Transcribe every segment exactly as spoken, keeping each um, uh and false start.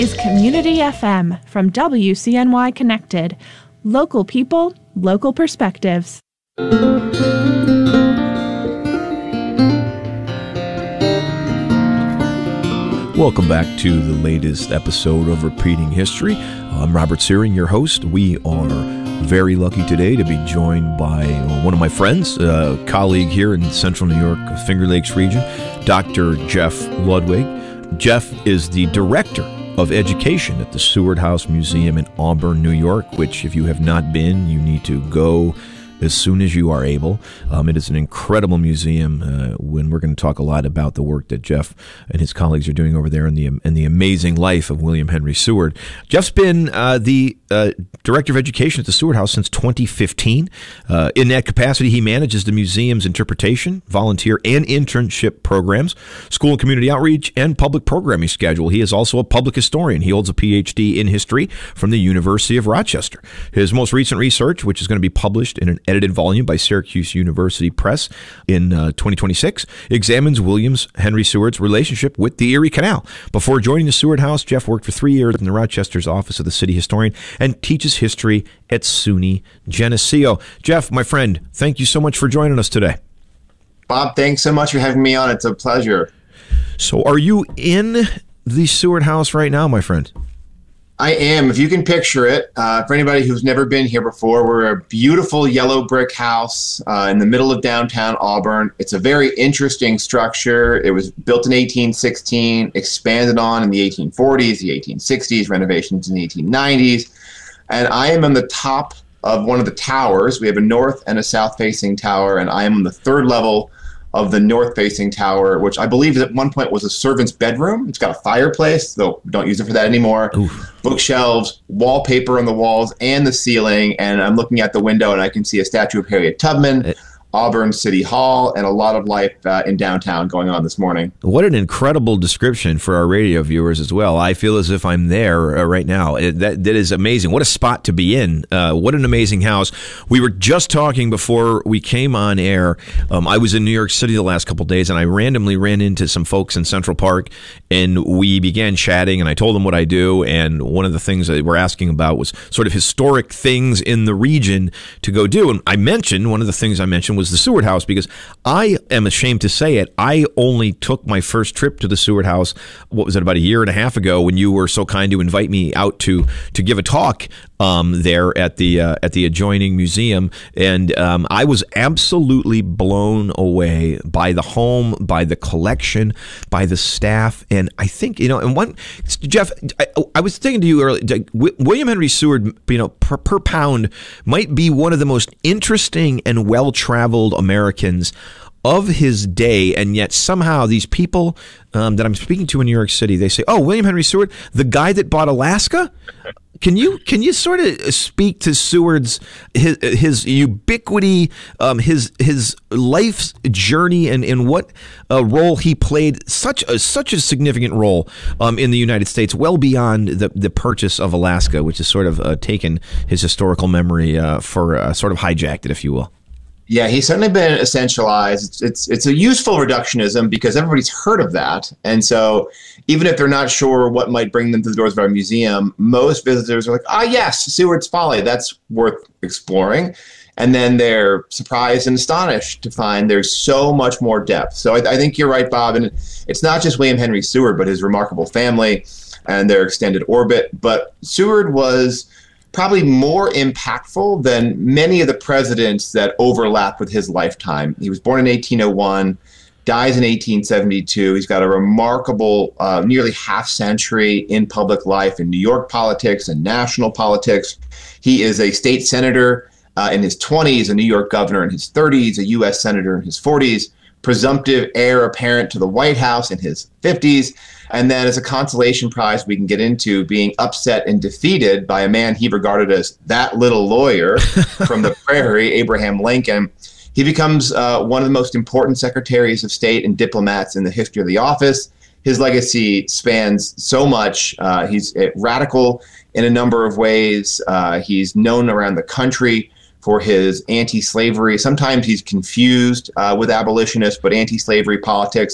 is Community F M from W C N Y Connected. Local people, local perspectives. Welcome back to the latest episode of Repeating History. I'm Robert Searing, your host. We are very lucky today to be joined by one of my friends, a colleague here in Central New York, Finger Lakes region, Doctor Jeff Ludwig. Jeff is the Director of Education at the Seward House Museum in Auburn, New York, which if you have not been, you need to go as soon as you are able. Um, it is an incredible museum, uh, when we're going to talk a lot about the work that Jeff and his colleagues are doing over there and the and the amazing life of William Henry Seward. Jeff's been uh, the uh, Director of Education at the Seward House since twenty fifteen. Uh, in that capacity, he manages the museum's interpretation, volunteer, and internship programs, school and community outreach, and public programming schedule. He is also a public historian. He holds a P H D in history from the University of Rochester. His most recent research, which is going to be published in an edited volume by Syracuse University Press in uh, twenty twenty-six, examines William Henry Seward's relationship with the Erie Canal. Before joining the Seward House, Jeff worked for three years in the Rochester's office of the city historian and teaches history at SUNY Geneseo. Jeff, my friend, thank you so much for joining us today. Bob, thanks so much for having me on. It's a pleasure. So are you in the Seward House right now, my friend? I am. If you can picture it, uh, for anybody who's never been here before, we're a beautiful yellow brick house uh, in the middle of downtown Auburn. It's a very interesting structure. It was built in eighteen sixteen, expanded on in the eighteen forties, the eighteen sixties, renovations in the eighteen nineties. And I am on the top of one of the towers. We have a north and a south-facing tower, and I am on the third level of the north-facing tower, which I believe at one point was a servant's bedroom. It's got a fireplace, though we don't use it for that anymore. Oof. Bookshelves, wallpaper on the walls and the ceiling, and I'm looking at the window and I can see a statue of Harriet Tubman, it Auburn City Hall, and a lot of life uh, in downtown going on this morning. What an incredible description for our radio viewers as well. I feel as if I'm there uh, right now. It, that, that is amazing. What a spot to be in. Uh, what an amazing house. We were just talking before we came on air. Um, I was in New York City the last couple of days, and I randomly ran into some folks in Central Park, and we began chatting, and I told them what I do, and one of the things that we're asking about was sort of historic things in the region to go do. And I mentioned, one of the things I mentioned was was the Seward House, because I am ashamed to say it. I only took my first trip to the Seward House, what was it, about a year and a half ago, when you were so kind to invite me out to to give a talk um, there at the uh, at the adjoining museum, and um, I was absolutely blown away by the home, by the collection, by the staff, and I think you know. And one, Jeff, I, I was thinking to you earlier, William Henry Seward, you know, per, per pound might be one of the most interesting and well-traveled Americans of his day, and yet somehow these people um, that I'm speaking to in New York City, they say, "Oh, William Henry Seward, the guy that bought Alaska." Can you can you sort of speak to Seward's his, his ubiquity, um, his his life's journey, and in what uh, role he played such a such a significant role um, in the United States, well beyond the the purchase of Alaska, which has sort of uh, taken his historical memory uh, for uh, sort of hijacked it, if you will. Yeah, he's certainly been essentialized. It's, it's it's a useful reductionism because everybody's heard of that. And so even if they're not sure what might bring them to the doors of our museum, most visitors are like, ah, yes, Seward's Folly, that's worth exploring. And then they're surprised and astonished to find there's so much more depth. So I, I think you're right, Bob. And it's not just William Henry Seward, but his remarkable family and their extended orbit. But Seward was probably more impactful than many of the presidents that overlap with his lifetime. He was born in eighteen oh one, dies in eighteen seventy-two. He's got a remarkable uh, nearly half century in public life in New York politics and national politics. He is a state senator uh, in his twenties, a New York governor in his thirties, a U S senator in his forties, presumptive heir apparent to the White House in his fifties, and then as a consolation prize we can get into, being upset and defeated by a man he regarded as that little lawyer from the prairie, Abraham Lincoln. He becomes uh, one of the most important secretaries of state and diplomats in the history of the office. His legacy spans so much. Uh, he's uh, radical in a number of ways. Uh, he's known around the country for his anti-slavery. Sometimes he's confused uh, with abolitionists, but anti-slavery politics.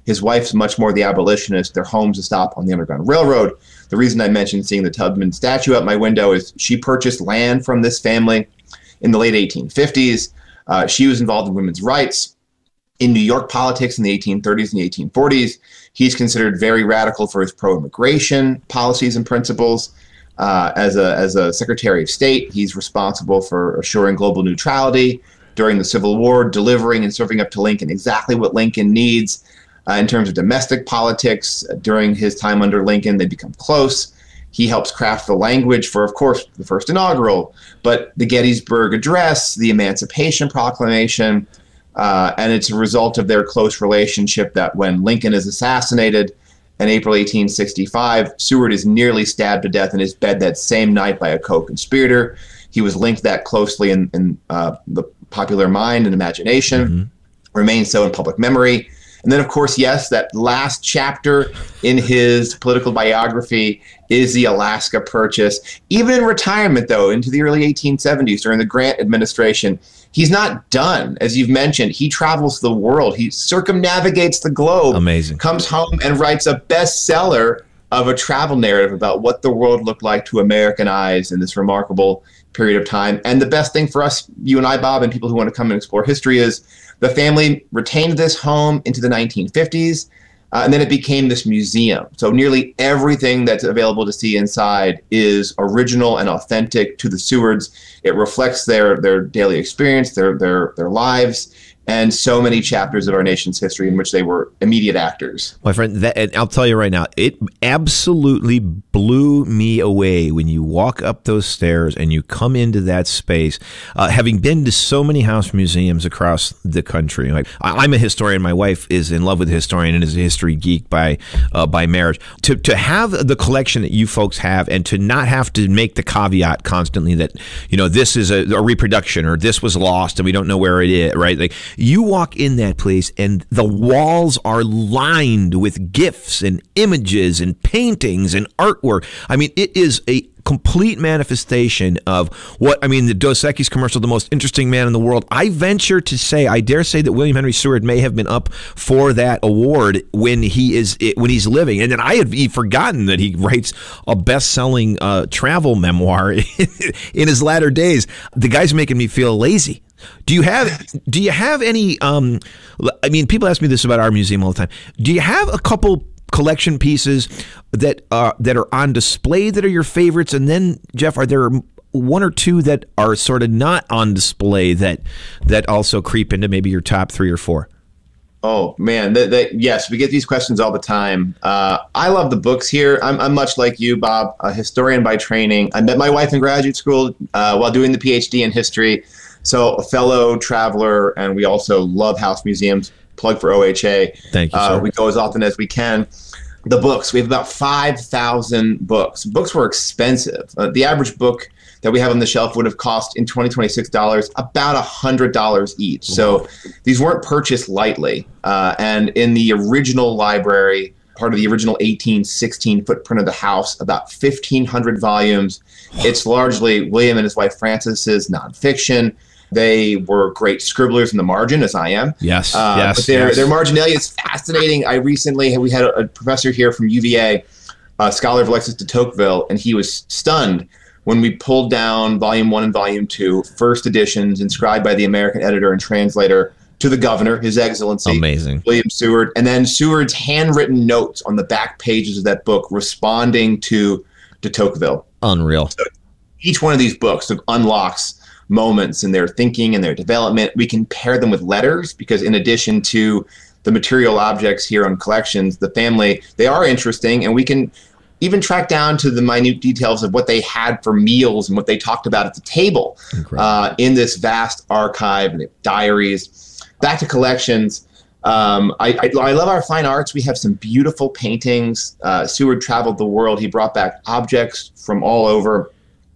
His wife's much more the abolitionist. Their home's a stop on the Underground Railroad. The reason I mentioned seeing the Tubman statue out my window is she purchased land from this family in the late eighteen fifties. Uh, she was involved in women's rights. In New York politics in the eighteen thirties and the eighteen forties, he's considered very radical for his pro-immigration policies and principles. Uh, as a as a Secretary of State, he's responsible for assuring global neutrality during the Civil War, delivering and serving up to Lincoln exactly what Lincoln needs. Uh, in terms of domestic politics, uh, during his time under Lincoln, they become close. He helps craft the language for, of course, the first inaugural, but the Gettysburg Address, the Emancipation Proclamation, uh, and it's a result of their close relationship that when Lincoln is assassinated in April eighteen sixty-five, Seward is nearly stabbed to death in his bed that same night by a co-conspirator. He was linked that closely in, in uh, the popular mind and imagination, mm-hmm. remains so in public memory. And then, of course, yes, that last chapter in his political biography is the Alaska Purchase. Even in retirement, though, into the early eighteen seventies during the Grant administration, he's not done. As you've mentioned, he travels the world. He circumnavigates the globe. Amazing. Comes home and writes a bestseller of a travel narrative about what the world looked like to American eyes in this remarkable period of time. And the best thing for us, you and I, Bob, and people who want to come and explore history is the family retained this home into the nineteen fifties, uh, and then it became this museum. So nearly everything that's available to see inside is original and authentic to the Sewards. It reflects their their daily experience, their their their lives, and so many chapters of our nation's history in which they were immediate actors. My friend, that, and I'll tell you right now, it absolutely blew me away when you walk up those stairs and you come into that space. Uh, having been to so many house museums across the country, like I, I'm a historian, my wife is in love with a historian and is a history geek by uh, by marriage. To to have the collection that you folks have, and to not have to make the caveat constantly that, you know, this is a, a reproduction or this was lost and we don't know where it is, right? Like, you walk in that place and the walls are lined with gifs and images and paintings and artwork. I mean, it is a complete manifestation of what, I mean, the Dos Equis commercial, the most interesting man in the world. I venture to say, I dare say that William Henry Seward may have been up for that award when he is when he's living. And then I had forgotten that he writes a best-selling uh, travel memoir in his latter days. The guy's making me feel lazy. Do you have do you have any um I mean, people ask me this about our museum all the time. Do you have a couple collection pieces that uh that are on display that are your favorites? And then, Jeff, are there one or two that are sort of not on display that that also creep into maybe your top three or four? Oh, man. That, that, yes, we get these questions all the time. Uh, I love the books here. I'm, I'm much like you, Bob, a historian by training. I met my wife in graduate school uh, while doing the P H D in history. So a fellow traveler, and we also love house museums. Plug for O H A. Thank you, sir. Uh, we go as often as we can. The books, we have about five thousand books. Books were expensive. Uh, the average book that we have on the shelf would have cost in twenty twenty-six dollars about one hundred dollars each. So these weren't purchased lightly. Uh, and in the original library, part of the original eighteen sixteen footprint of the house, about fifteen hundred volumes. It's largely William and his wife Frances's nonfiction. They were great scribblers in the margin, as I am. Yes, uh, yes. But their, yes. their marginalia is fascinating. I recently, we had a, a professor here from U V A, a scholar of Alexis de Tocqueville, and he was stunned when we pulled down volume one and volume two, first editions inscribed by the American editor and translator to the governor, His Excellency, Amazing. William Seward, and then Seward's handwritten notes on the back pages of that book responding to de Tocqueville. Unreal. So each one of these books unlocks moments in their thinking and their development. We can pair them with letters because in addition to the material objects here on collections, the family, they are interesting, and we can even track down to the minute details of what they had for meals and what they talked about at the table uh, in this vast archive and diaries. Back to collections. Um, I, I, I love our fine arts. We have some beautiful paintings. Uh, Seward traveled the world. He brought back objects from all over.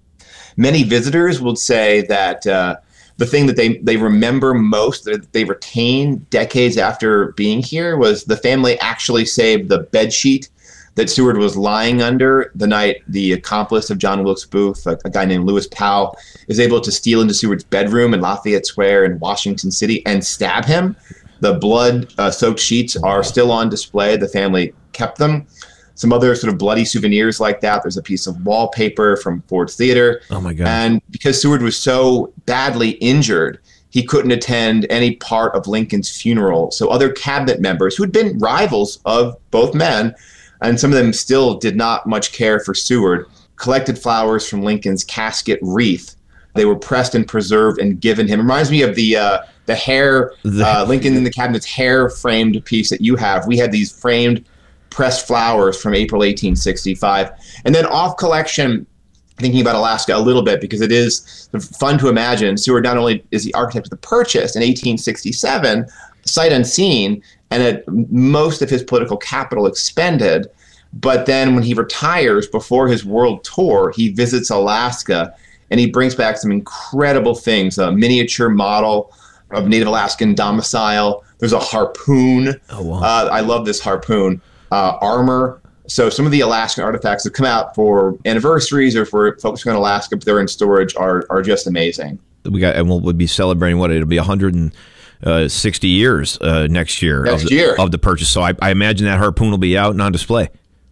Many visitors will say that uh, the thing that they, they remember most, that they retain decades after being here, was the family actually saved the bed sheet that Seward was lying under the night the accomplice of John Wilkes Booth, a, a guy named Lewis Powell, is able to steal into Seward's bedroom in Lafayette Square in Washington City and stab him. The blood-soaked uh, sheets are still on display. The family kept them. Some other sort of bloody souvenirs like that. There's a piece of wallpaper from Ford's Theater. Oh, my God. And because Seward was so badly injured, he couldn't attend any part of Lincoln's funeral. So other cabinet members who had been rivals of both men, and some of them still did not much care for Seward, collected flowers from Lincoln's casket wreath. They were pressed and preserved and given him. It reminds me of the uh, the hair, uh, Lincoln in the Cabinet's hair framed piece that you have. We had these framed pressed flowers from April eighteen sixty-five. And then off collection, thinking about Alaska a little bit, because it is fun to imagine, Seward not only is the architect of the purchase in eighteen sixty-seven, sight unseen, and at most of his political capital expended, but then when he retires before his world tour, he visits Alaska, and he brings back some incredible things, a miniature model of Native Alaskan domicile. There's a harpoon. Oh, wow. Uh, I love this harpoon. Uh, armor. So some of the Alaskan artifacts that come out for anniversaries or for focusing on Alaska, but they're in storage, are are just amazing. We got, and we'll, we'll be celebrating what it'll be one hundred sixty years uh, next year, next of, the, year of the purchase. So I, I imagine that harpoon will be out and on display.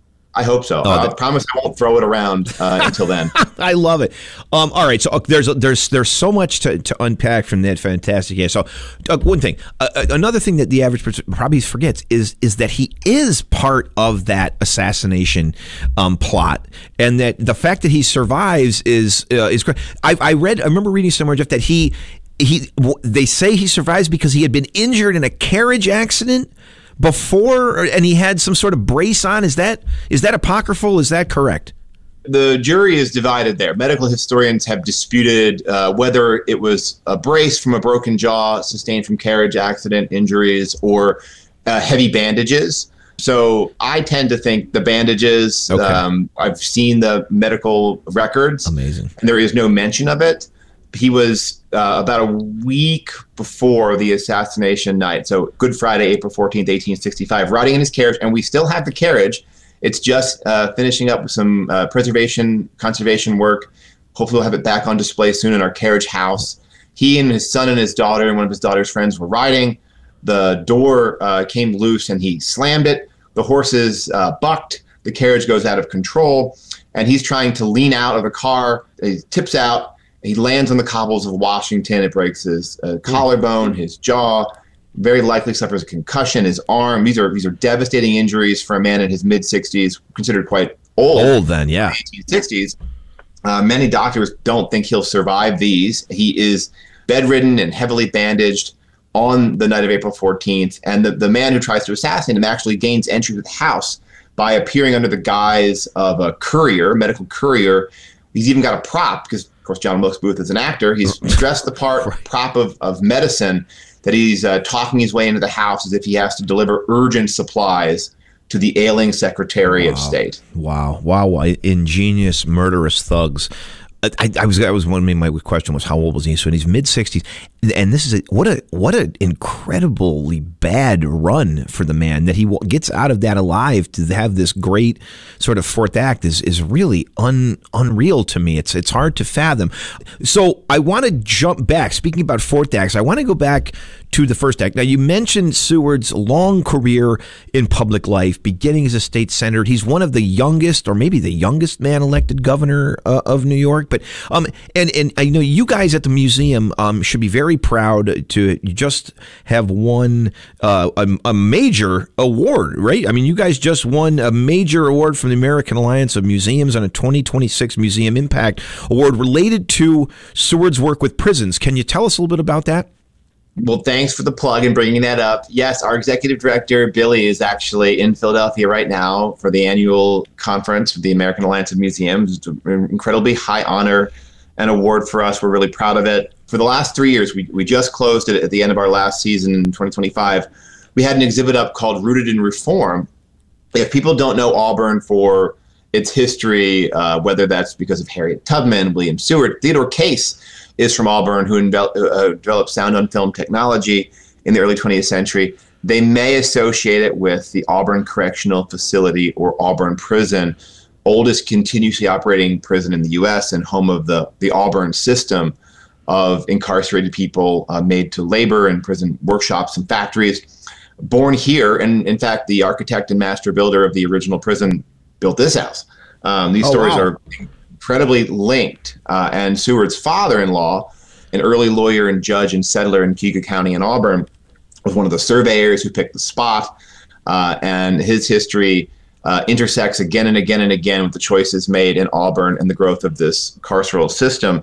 I hope so. Oh, I the- promise I won't throw it around uh, until then. I love it. Um, all right, so uh, there's there's there's so much to, to unpack from that fantastic case. So uh, one thing, uh, another thing that the average person probably forgets is is that he is part of that assassination um, plot, and that the fact that he survives is uh, is great. I, I read, I remember reading somewhere, Jeff, that he he they say he survives because he had been injured in a carriage accident before, and he had some sort of brace on. Is that is that apocryphal? Is that correct? The jury is divided there. Medical historians have disputed uh, whether it was a brace from a broken jaw sustained from carriage accident injuries or uh, heavy bandages. So I tend to think the bandages. Okay. Um, I've seen the medical records. Amazing. And there is no mention of it. He was uh, about a week before the assassination night. So Good Friday, April fourteenth, eighteen sixty-five, riding in his carriage. And we still have the carriage. It's just uh, finishing up with some uh, preservation, conservation work. Hopefully we'll have it back on display soon in our carriage house. He and his son and his daughter and one of his daughter's friends were riding. The door uh, came loose and he slammed it. The horses uh, bucked. The carriage goes out of control. And he's trying to lean out of the car. He tips out. He lands on the cobbles of Washington. It breaks his uh, collarbone, his jaw. Very likely suffers a concussion, his arm. These are these are devastating injuries for a man in his mid sixties, considered quite old. Old then, yeah. eighteen sixties. Uh, many doctors don't think he'll survive these. He is bedridden and heavily bandaged on the night of April fourteenth. And the, the man who tries to assassinate him actually gains entry to the house by appearing under the guise of a courier, medical courier. He's even got a prop because, of course, John Wilkes Booth is an actor. He's dressed the part, Right. prop of, of medicine, that he's uh, talking his way into the house as if he has to deliver urgent supplies to the ailing Secretary Wow. of State. Wow, wow, wow. Ingenious, murderous thugs. I, I was, I was wondering. My question was, how old was he? So in his mid sixties, and this is a, what a what an incredibly bad run for the man that he gets out of that alive to have this great sort of fourth act is is really un, unreal to me. It's it's hard to fathom. So I want to jump back. Speaking about fourth acts, I want to go back to the first act. Now, you mentioned Seward's long career in public life, beginning as a state senator. He's one of the youngest, or maybe the youngest man elected governor uh, of New York. But um, and and I know you guys at the museum um should be very proud to just have won uh, a, a major award, right? I mean, you guys just won a major award from the American Alliance of Museums on a twenty twenty-six Museum Impact Award related to Seward's work with prisons. Can you tell us a little bit about that? Well, thanks for the plug and bringing that up. Yes, our executive director, Billy, is actually in Philadelphia right now for the annual conference with the American Alliance of Museums. It's an incredibly high honor and award for us. We're really proud of it. For the last three years, we, we just closed it at the end of our last season in twenty twenty-five. We had an exhibit up called Rooted in Reform. If people don't know Auburn for its history, uh, whether that's because of Harriet Tubman, William Seward, Theodore Case is from Auburn, who envel- uh, developed sound on film technology in the early twentieth century. They may associate it with the Auburn Correctional Facility or Auburn Prison, oldest continuously operating prison in the U S and home of the, the Auburn system. of incarcerated people uh, made to labor in prison workshops and factories. Born here, and in fact, the architect and master builder of the original prison built this house. Um, these oh, stories wow. are incredibly linked. Uh, and Seward's father-in-law, an early lawyer and judge and settler in Keogh County in Auburn, was one of the surveyors who picked the spot. Uh, and his history uh, intersects again and again and again with the choices made in Auburn and the growth of this carceral system.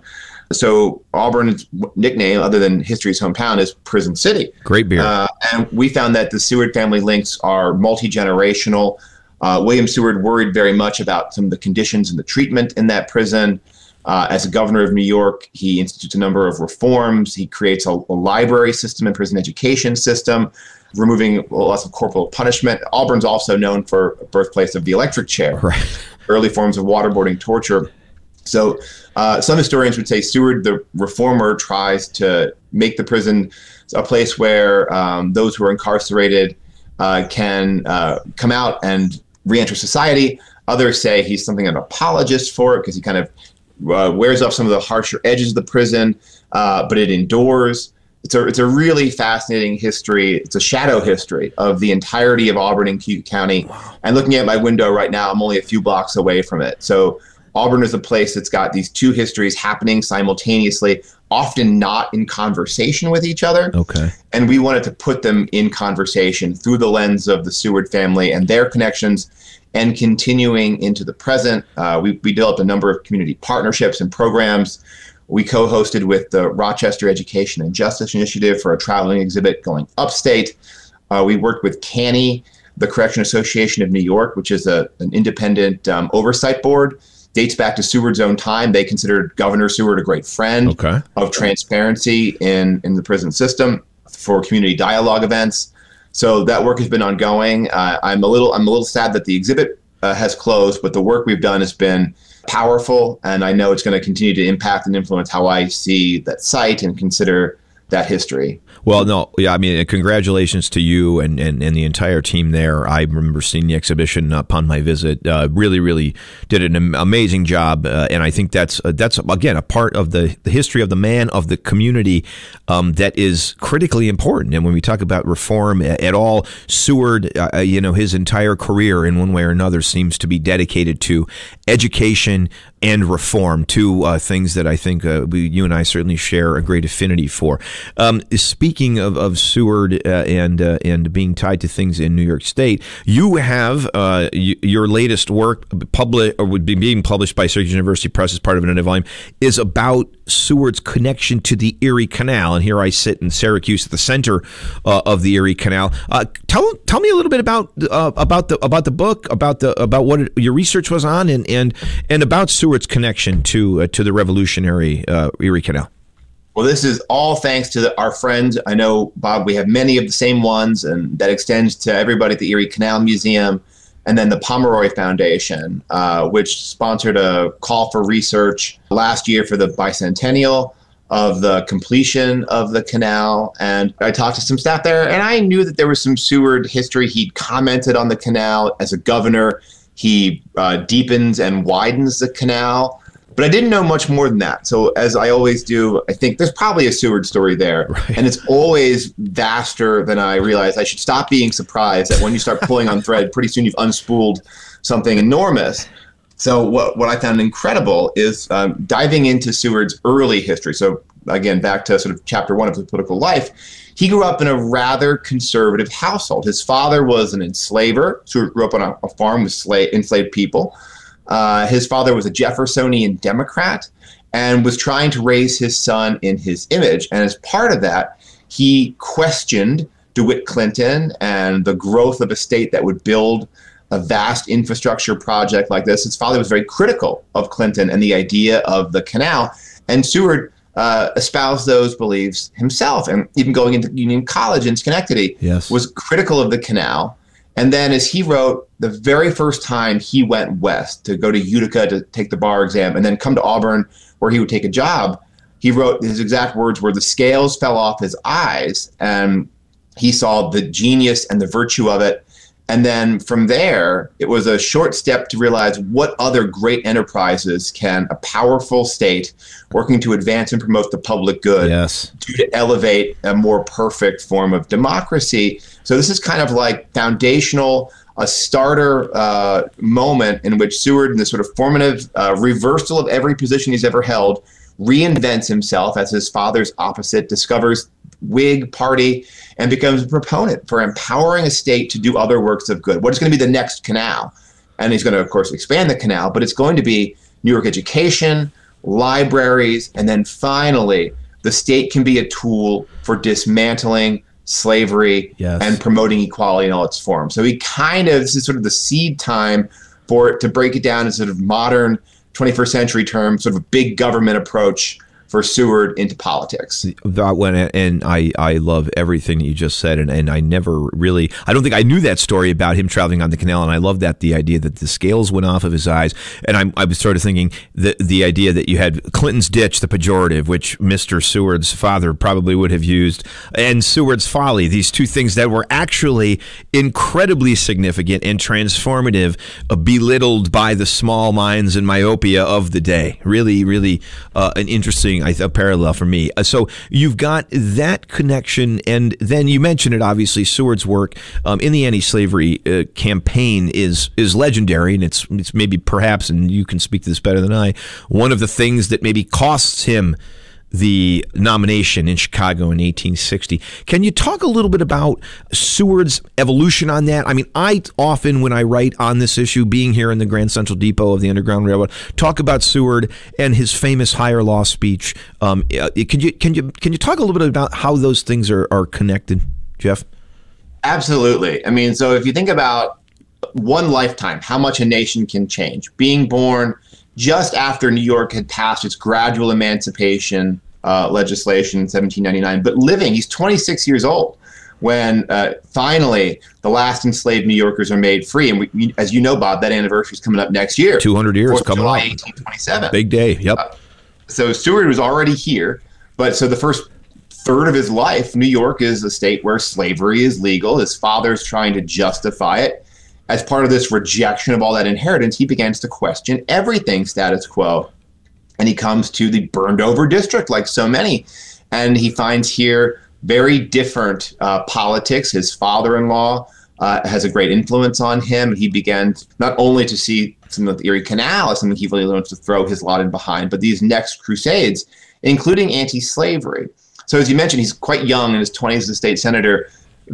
So Auburn's nickname, other than history's hometown, is Prison City. Great beer. Uh, and we found that the Seward family links are multi-generational. Uh, William Seward worried very much about some of the conditions and the treatment in that prison. Uh, as a governor of New York, he institutes a number of reforms. He creates a, a library system and prison education system, removing lots of corporal punishment. Auburn's also known for birthplace of the electric chair, right. early forms of waterboarding, torture. So uh, some historians would say Seward, the reformer, tries to make the prison a place where um, those who are incarcerated uh, can uh, come out and reenter society. Others say he's something of an apologist for it because he kind of uh, wears off some of the harsher edges of the prison, uh, but it endures. It's a, it's a really fascinating history. It's a shadow history of the entirety of Auburn and Keogh County. Wow. And looking at my window right now, I'm only a few blocks away from it. So Auburn is a place that's got these two histories happening simultaneously, often not in conversation with each other. Okay. And we wanted to put them in conversation through the lens of the Seward family and their connections, and continuing into the present. Uh, we, we developed a number of community partnerships and programs. We co-hosted with the Rochester Education and Justice Initiative for a traveling exhibit going upstate. Uh, we worked with CANY, the Correction Association of New York, which is a, an independent um, oversight board. Dates back to Seward's own time. They considered Governor Seward a great friend okay. of transparency in, in the prison system for community dialogue events. So that work has been ongoing. Uh, I'm a little I'm a little sad that the exhibit uh, has closed, but the work we've done has been powerful, and I know it's going to continue to impact and influence how I see that site and consider that history. Well, no, yeah, I mean, congratulations to you and, and, and the entire team there. I remember seeing the exhibition upon my visit. Uh, really, really did an amazing job, uh, and I think that's uh, that's again a part of the, the history of the man of the community um, that is critically important. And when we talk about reform at all, Seward, uh, you know, his entire career in one way or another seems to be dedicated to education and reform, two uh, things that I think uh, we, you and I certainly share a great affinity for. Um, speaking of, of Seward uh, and uh, and being tied to things in New York State, you have uh, y- your latest work public or would be being published by Syracuse University Press as part of an volume is about Seward's connection to the Erie Canal. And here I sit in Syracuse at the center uh, of the Erie Canal. Uh, tell tell me a little bit about uh, about the about the book, about the about what it, your research was on, and and and about Seward's connection to uh, to the revolutionary uh, Erie Canal. Well, this is all thanks to the, our friends. I know, Bob, we have many of the same ones, and that extends to everybody at the Erie Canal Museum, and then the Pomeroy Foundation, uh, which sponsored a call for research last year for the bicentennial of the completion of the canal. And I talked to some staff there, and I knew that there was some Seward history. He'd commented on the canal as a governor. He uh, deepens and widens the canal. But I didn't know much more than that. So as I always do, I think there's probably a Seward story there. Right. And it's always vaster than I realized. I should stop being surprised that when you start pulling on thread, pretty soon you've unspooled something enormous. So what, what I found incredible is um, diving into Seward's early history. So again, back to sort of chapter one of his political life. He grew up in a rather conservative household. His father was an enslaver. Seward grew up on a, a farm with slave, enslaved people. Uh, his father was a Jeffersonian Democrat and was trying to raise his son in his image. And as part of that, he questioned DeWitt Clinton and the growth of a state that would build a vast infrastructure project like this. His father was very critical of Clinton and the idea of the canal. And Seward uh, espoused those beliefs himself, and even going into Union College in Schenectady, yes. was critical of the canal. And then as he wrote, the very first time he went west to go to Utica to take the bar exam and then come to Auburn where he would take a job, he wrote, his exact words were, the scales fell off his eyes and he saw the genius and the virtue of it. And then from there, it was a short step to realize what other great enterprises can a powerful state working to advance and promote the public good yes. do to elevate a more perfect form of democracy. So this is kind of like foundational, a starter uh, moment in which Seward, in this sort of formative uh, reversal of every position he's ever held, reinvents himself as his father's opposite, discovers Whig Party, and becomes a proponent for empowering a state to do other works of good. What is going to be the next canal? And he's going to, of course, expand the canal, but it's going to be New York education, libraries, and then finally, the state can be a tool for dismantling slavery yes. and promoting equality in all its forms. So he kind of, this is sort of the seed time for it to break it down in sort of modern twenty-first century terms, sort of a big government approach for Seward into politics. That one, and I, I love everything that you just said, and, and I never really, I don't think I knew that story about him traveling on the canal, and I love that, the idea that the scales went off of his eyes, and I, I was sort of thinking the the idea that you had Clinton's ditch, the pejorative, which Mister Seward's father probably would have used, and Seward's folly, these two things that were actually incredibly significant and transformative, uh, belittled by the small minds and myopia of the day. Really, really uh, an interesting I th- a parallel for me. Uh, so you've got that connection, and then you mentioned it, obviously, Seward's work um, in the anti-slavery uh, campaign is is legendary, and it's it's maybe perhaps, and you can speak to this better than I, one of the things that maybe costs him the nomination in Chicago in eighteen sixty. Can you talk a little bit about Seward's evolution on that? I mean, I often, when I write on this issue, being here in the Grand Central Depot of the Underground Railroad, talk about Seward and his famous higher law speech. Um, can you can you can you talk a little bit about how those things are, are connected, Jeff? Absolutely. I mean, so if you think about one lifetime, how much a nation can change. Being born just after New York had passed its gradual emancipation uh, legislation in seventeen ninety-nine, but living, he's twenty-six years old when uh, finally the last enslaved New Yorkers are made free. And we, as you know, Bob, that anniversary is coming up next year. two hundred years coming July up. eighteen twenty-seven. Big day, yep. Uh, so Seward was already here, but so the first third of his life, New York is a state where slavery is legal. His father's trying to justify it. As part of this rejection of all that inheritance, he begins to question everything status quo. And he comes to the burned over district, like so many. And he finds here very different uh, politics. His father-in-law uh, has a great influence on him. He began not only to see some of the Erie Canal as something he really wants to throw his lot in behind, but these next crusades, including anti-slavery. So as you mentioned, he's quite young, in his twenties as a state senator,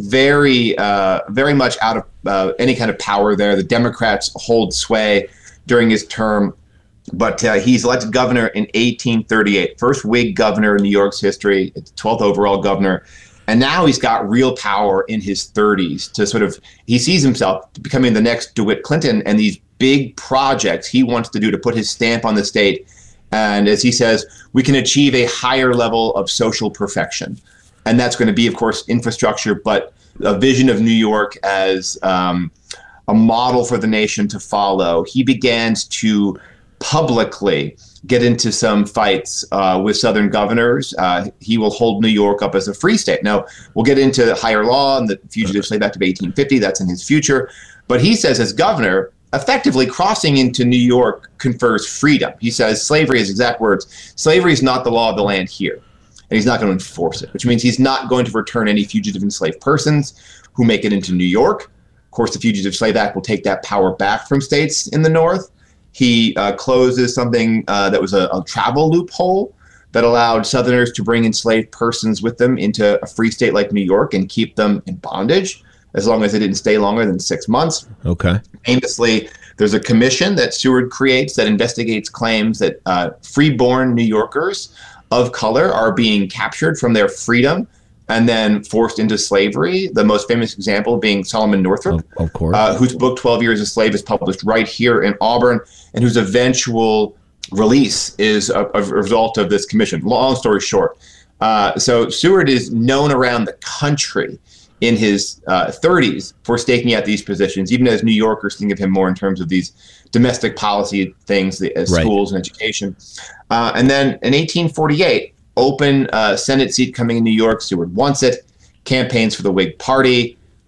very, uh, very much out of uh, any kind of power there. The Democrats hold sway during his term, but uh, he's elected governor in eighteen thirty-eight, first Whig governor in New York's history, twelfth overall governor. And now he's got real power in his thirties to sort of, he sees himself becoming the next DeWitt Clinton, and these big projects he wants to do to put his stamp on the state. And as he says, we can achieve a higher level of social perfection. And that's going to be, of course, infrastructure, but a vision of New York as um, a model for the nation to follow. He begins to publicly get into some fights uh, with Southern governors. Uh, he will hold New York up as a free state. Now, we'll get into higher law and the Fugitive Slave Act of eighteen fifty. That's in his future. But he says, as governor, effectively crossing into New York confers freedom. He says, slavery, his exact words, slavery is not the law of the land here. And he's not going to enforce it, which means he's not going to return any fugitive enslaved persons who make it into New York. Of course, the Fugitive Slave Act will take that power back from states in the North. He uh, closes something uh, that was a, a travel loophole that allowed Southerners to bring enslaved persons with them into a free state like New York and keep them in bondage as long as they didn't stay longer than six months. Okay. Famously, there's a commission that Seward creates that investigates claims that uh, free-born New Yorkers of color are being captured from their freedom and then forced into slavery. The most famous example being Solomon Northup, Of, of course. uh, whose book twelve years a Slave is published right here in Auburn, and whose eventual release is a, a result of this commission. Long story short. Uh, so Seward is known around the country in his uh, thirties for staking out these positions, even as New Yorkers think of him more in terms of these domestic policy things, the uh, Right. schools and education. Uh, and then in eighteen forty-eight, open uh, Senate seat coming in New York. Seward wants it, campaigns for the Whig Party.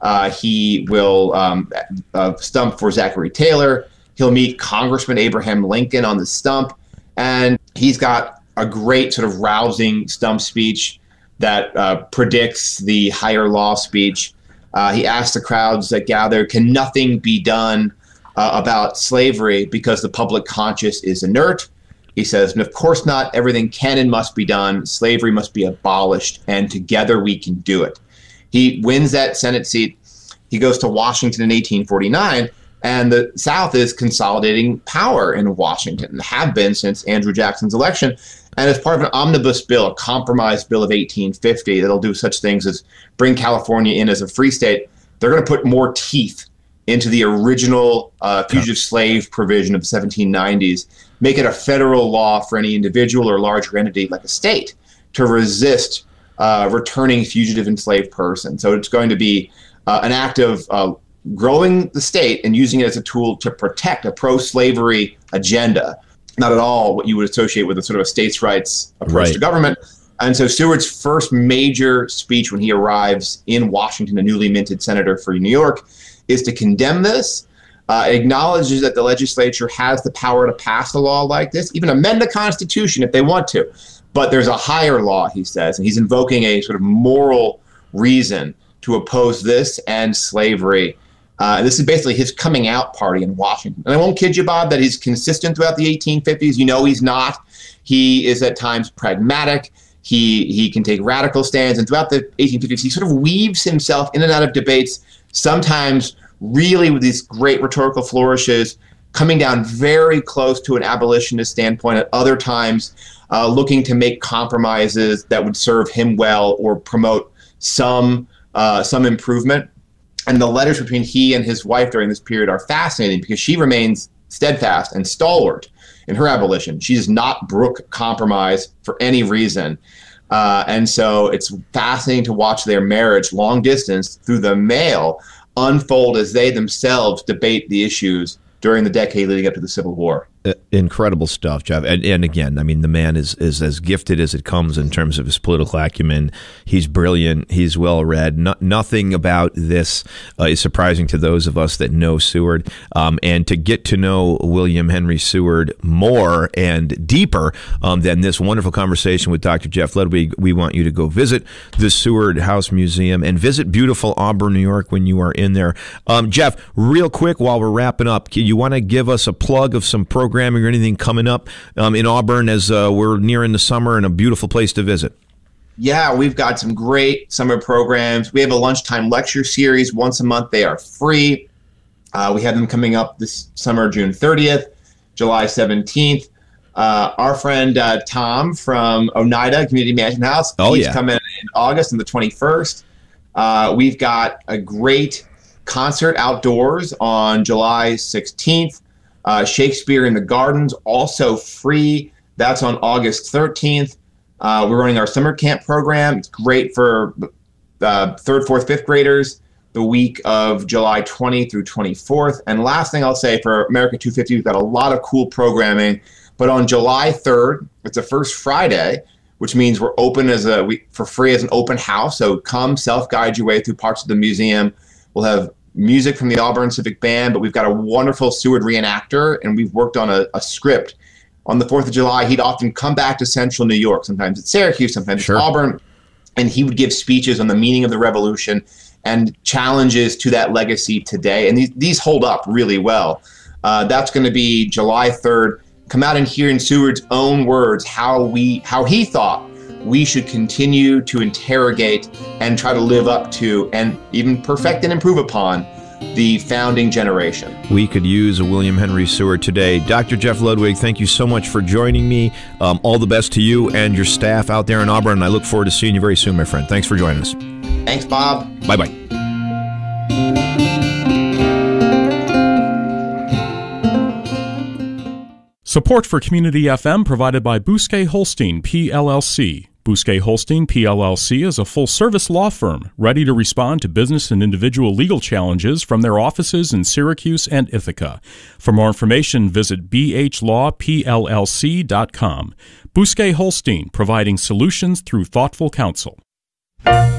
Uh, he will um, uh, stump for Zachary Taylor. He'll meet Congressman Abraham Lincoln on the stump. And he's got a great sort of rousing stump speech that uh, predicts the higher law speech. Uh, he asks the crowds that gather, can nothing be done uh, about slavery because the public conscience is inert? He says, and of course not, everything can and must be done. Slavery must be abolished, and together we can do it. He wins that Senate seat. He goes to Washington in eighteen forty-nine, and the South is consolidating power in Washington, and have been since Andrew Jackson's election. And as part of an omnibus bill, a compromise bill of eighteen fifty, that'll do such things as bring California in as a free state, they're going to put more teeth into the original uh, fugitive slave provision of the seventeen nineties, make it a federal law for any individual or larger entity like a state to resist uh, returning fugitive enslaved persons. So it's going to be uh, an act of uh, growing the state and using it as a tool to protect a pro-slavery agenda. Not at all what you would associate with a sort of a states' rights approach right. to government. And so Seward's first major speech when he arrives in Washington, a newly minted senator for New York, is to condemn this, uh, acknowledges that the legislature has the power to pass a law like this, even amend the Constitution if they want to. But there's a higher law, he says, and he's invoking a sort of moral reason to oppose this and slavery. Uh, this is basically his coming out party in Washington. And I won't kid you, Bob, that he's consistent throughout the eighteen fifties. You know he's not. He is at times pragmatic. He he can take radical stands. And throughout the eighteen fifties, he sort of weaves himself in and out of debates, sometimes really with these great rhetorical flourishes, coming down very close to an abolitionist standpoint, at other times uh, looking to make compromises that would serve him well or promote some uh, some improvement. And the letters between he and his wife during this period are fascinating because she remains steadfast and stalwart in her abolition. She does not brook compromise for any reason. Uh, and so it's fascinating to watch their marriage, long distance, through the mail, unfold as they themselves debate the issues during the decade leading up to the Civil War. Uh, incredible stuff, Jeff. And, and again, I mean, the man is, is as gifted as it comes in terms of his political acumen. He's brilliant. He's well-read. No, nothing about this uh, is surprising to those of us that know Seward. Um, and to get to know William Henry Seward more and deeper um, than this wonderful conversation with Doctor Jeff Ludwig, we want you to go visit the Seward House Museum and visit beautiful Auburn, New York when you are in there. Um, Jeff, real quick while we're wrapping up, you want to give us a plug of some programs or anything coming up um, in Auburn as uh, we're nearing the summer and a beautiful place to visit? Yeah, we've got some great summer programs. We have a lunchtime lecture series once a month. They are free. Uh, we have them coming up this summer, June thirtieth, July seventeenth. Uh, our friend uh, Tom from Oneida Community Management House, oh, he's yeah. coming in August on the twenty-first. Uh, we've got a great concert outdoors on July sixteenth. Uh, Shakespeare in the Gardens, also free. That's on August thirteenth. Uh, we're running our summer camp program. It's great for uh, third, fourth, fifth graders the week of July twentieth through twenty-fourth. And last thing I'll say for America two fifty, we've got a lot of cool programming. But on July third, it's the first Friday, which means we're open as a we, for free as an open house. So come self-guide your way through parts of the museum. We'll have music from the Auburn Civic Band, but we've got a wonderful Seward reenactor, and we've worked on a, a script. On the fourth of July, he'd often come back to central New York. Sometimes it's Syracuse, sometimes Sure. it's Auburn, and he would give speeches on the meaning of the Revolution and challenges to that legacy today. And these, these hold up really well. Uh, that's going to be July third. Come out and hear in Seward's own words how we, how he thought we should continue to interrogate and try to live up to and even perfect and improve upon the founding generation. We could use a William Henry Seward today. Doctor Jeff Ludwig, thank you so much for joining me. Um, all the best to you and your staff out there in Auburn, and I look forward to seeing you very soon, my friend. Thanks for joining us. Thanks, Bob. Bye-bye. Support for Community F M provided by Bousquet Holstein, P L L C. Bousquet Holstein, P L L C is a full-service law firm ready to respond to business and individual legal challenges from their offices in Syracuse and Ithaca. For more information, visit b h law p l l c dot com. Bousquet Holstein, providing solutions through thoughtful counsel.